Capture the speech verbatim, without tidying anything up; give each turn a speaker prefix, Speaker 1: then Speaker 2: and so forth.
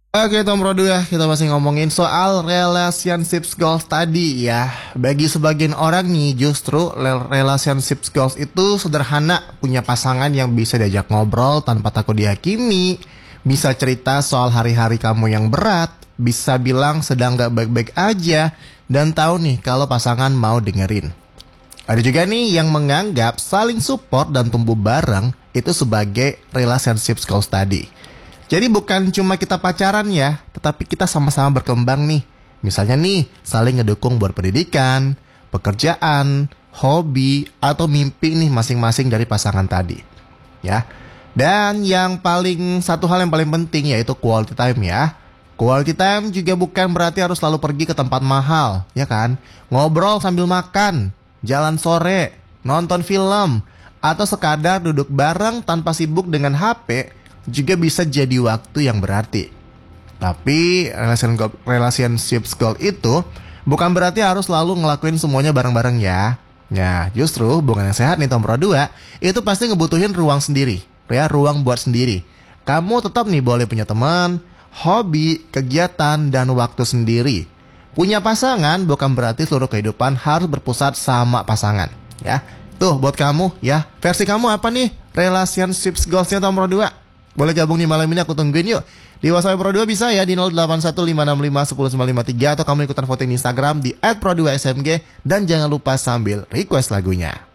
Speaker 1: Oke Tom Bro ya, kita masih ngomongin soal relationships goals tadi ya. Bagi sebagian orang nih justru rel- relationships goals itu sederhana. Punya pasangan yang bisa diajak ngobrol tanpa takut dihakimi. Bisa cerita soal hari-hari kamu yang berat. Bisa bilang sedang gak baik-baik aja. Dan tahu nih kalau pasangan mau dengerin. Ada juga nih yang menganggap saling support dan tumbuh bareng itu sebagai relationships goals tadi. Jadi bukan cuma kita pacaran ya, tetapi kita sama-sama berkembang nih. Misalnya nih, saling ngedukung buat pendidikan, pekerjaan, hobi, atau mimpi nih masing-masing dari pasangan tadi. Ya. Dan yang paling satu hal yang paling penting yaitu quality time ya. Quality time juga bukan berarti harus selalu pergi ke tempat mahal, ya kan? Ngobrol sambil makan, jalan sore, nonton film, atau sekadar duduk bareng tanpa sibuk dengan H P juga bisa jadi waktu yang berarti. Tapi relation goal, relationships goal itu bukan berarti harus selalu ngelakuin semuanya bareng-bareng ya. Ya, justru hubungan yang sehat nih Tom Pro dua itu pasti ngebutuhin ruang sendiri. Ya, ruang buat sendiri. Kamu tetap nih boleh punya teman, hobi, kegiatan, dan waktu sendiri. Punya pasangan bukan berarti seluruh kehidupan harus berpusat sama pasangan. Ya, tuh buat kamu ya. Versi kamu apa nih relationships goalsnya Tom Pro dua? Boleh gabung nih malam ini, aku tungguin yuk. Di WhatsApp Pro dua bisa ya di nol delapan satu lima enam lima satu nol sembilan lima tiga atau kamu ikutan voting di Instagram di et pro dua s m g dan jangan lupa sambil request lagunya.